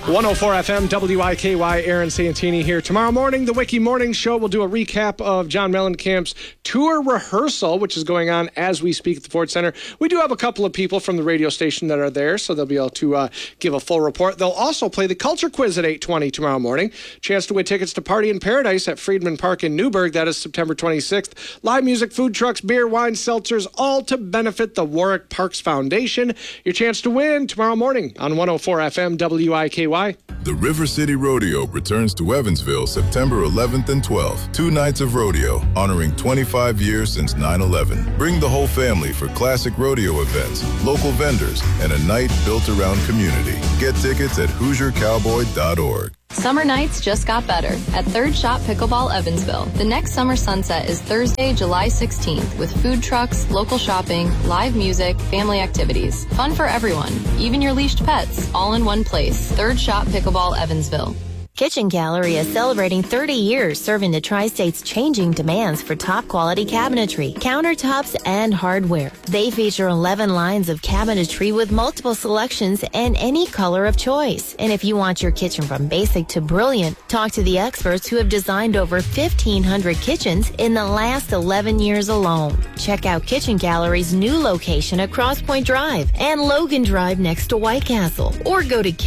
104 FM, WIKY, Aaron Santini here. Tomorrow morning, the Wiki Morning Show will do a recap of John Mellencamp's tour rehearsal, which is going on as we speak at the Ford Center. We do have a couple of people from the radio station that are there, so they'll be able to give a full report. They'll also play the Culture Quiz at 8:20 tomorrow morning. Chance to win tickets to Party in Paradise at Friedman Park in Newburgh. That is September 26th. Live music, food trucks, beer, wine, seltzers, all to benefit the Warwick Parks Foundation. Your chance to win tomorrow morning on 104 FM, WIKY. The River City Rodeo returns to Evansville September 11th and 12th. 2 nights of rodeo, honoring 25 years since 9/11. Bring the whole family for classic rodeo events, local vendors, and a night built around community. Get tickets at HoosierCowboy.org. Summer nights just got better at Third Shot Pickleball Evansville. The next summer sunset is Thursday, July 16th, with food trucks, local shopping, live music, family activities. Fun for everyone, even your leashed pets, all in one place. Third Shot Pickleball Evansville. Kitchen Gallery is celebrating 30 years serving the Tri-State's changing demands for top-quality cabinetry, countertops, and hardware. They feature 11 lines of cabinetry with multiple selections and any color of choice. And if you want your kitchen from basic to brilliant, talk to the experts who have designed over 1,500 kitchens in the last 11 years alone. Check out Kitchen Gallery's new location at Cross Point Drive and Logan Drive next to White Castle. Or go to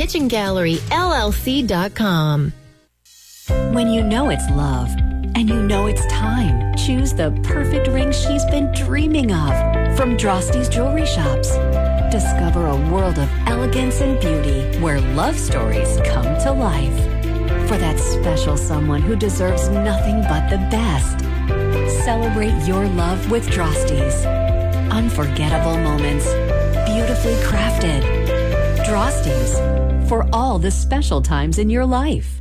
kitchengalleryllc.com. When you know it's love and you know it's time, choose the perfect ring she's been dreaming of from Drosty's Jewelry Shops. Discover a world of elegance and beauty where love stories come to life. For that special someone who deserves nothing but the best. Celebrate your love with Drosty's. Unforgettable moments, beautifully crafted. Drosty's, for all the special times in your life.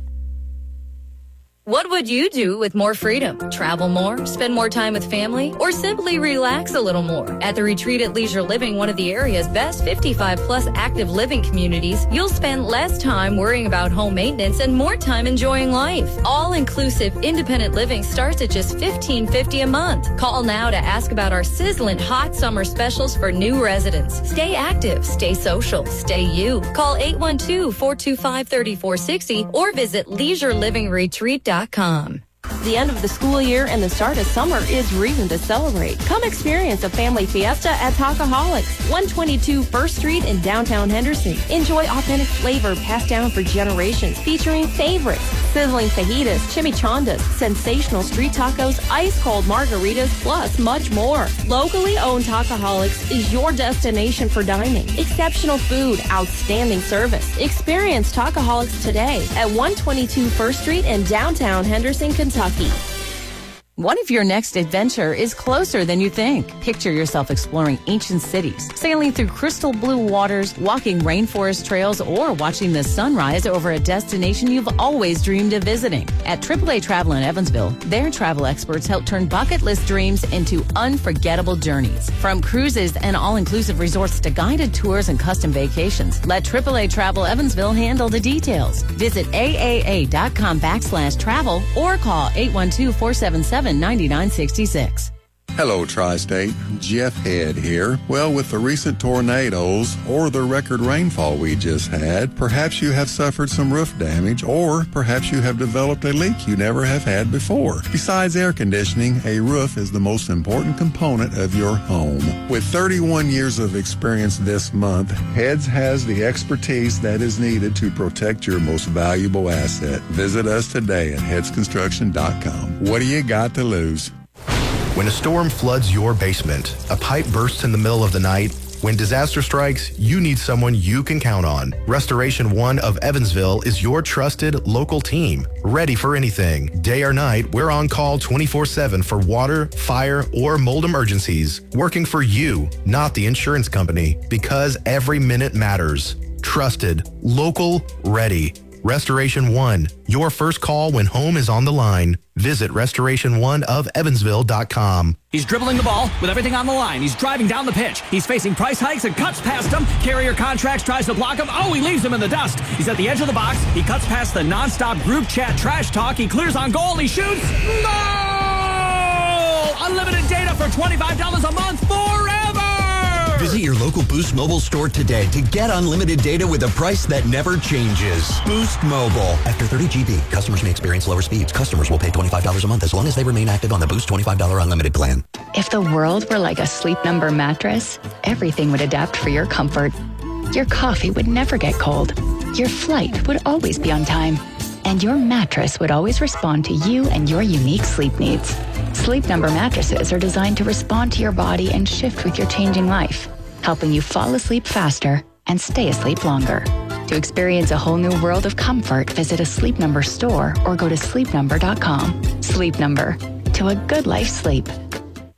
What would you do with more freedom? Travel more, spend more time with family, or simply relax a little more? At the Retreat at Leisure Living, one of the area's best 55-plus active living communities, you'll spend less time worrying about home maintenance and more time enjoying life. All-inclusive independent living starts at just $15.50 a month. Call now to ask about our sizzling hot summer specials for new residents. Stay active, stay social, stay you. Call 812-425-3460 or visit leisurelivingretreat.com. The end of the school year and the start of summer is reason to celebrate. Come experience a family fiesta at Talkaholics, 122 First Street in downtown Henderson. Enjoy authentic flavor passed down for generations, featuring favorites, sizzling fajitas, chimichangas, sensational street tacos, ice-cold margaritas, plus much more. Locally owned Talkaholics is your destination for dining. Exceptional food, outstanding service. Experience Talkaholics today at 122 First Street in downtown Henderson, Kentucky. What if your next adventure is closer than you think? Picture yourself exploring ancient cities, sailing through crystal blue waters, walking rainforest trails, or watching the sunrise over a destination you've always dreamed of visiting. At AAA Travel in Evansville, their travel experts help turn bucket list dreams into unforgettable journeys. From cruises and all-inclusive resorts to guided tours and custom vacations, let AAA Travel Evansville handle the details. Visit aaa.com/travel or call 812-477-9966. Hello, Tri-State. Jeff Head here. Well, with the recent tornadoes or the record rainfall we just had, perhaps you have suffered some roof damage, or perhaps you have developed a leak you never have had before. Besides air conditioning, a roof is the most important component of your home. With 31 years of experience this month, Heads has the expertise that is needed to protect your most valuable asset. Visit us today at headsconstruction.com. What do you got to lose? When a storm floods your basement, a pipe bursts in the middle of the night, when disaster strikes, you need someone you can count on. Restoration One of Evansville is your trusted local team, ready for anything. Day or night, we're on call 24/7 for water, fire, or mold emergencies, working for you, not the insurance company, because every minute matters. Trusted, local, ready. Restoration One, your first call when home is on the line. Visit restorationoneofevansville.com. He's dribbling the ball with everything on the line. He's driving down the pitch. He's facing price hikes and cuts past him. Carrier Contracts tries to block him. Oh, he leaves him in the dust. He's at the edge of the box. He cuts past the nonstop group chat trash talk. He clears on goal. He shoots. Goal! Unlimited data for $25 a month forever! Visit your local Boost Mobile store today to get unlimited data with a price that never changes. Boost Mobile. After 30 GB, customers may experience lower speeds. Customers will pay $25 a month as long as they remain active on the Boost $25 unlimited plan. If the world were like a Sleep Number mattress, everything would adapt for your comfort. Your coffee would never get cold. Your flight would always be on time. And your mattress would always respond to you and your unique sleep needs. Sleep Number mattresses are designed to respond to your body and shift with your changing life, helping you fall asleep faster and stay asleep longer. To experience a whole new world of comfort, visit a Sleep Number store or go to sleepnumber.com. Sleep Number. To a good life sleep.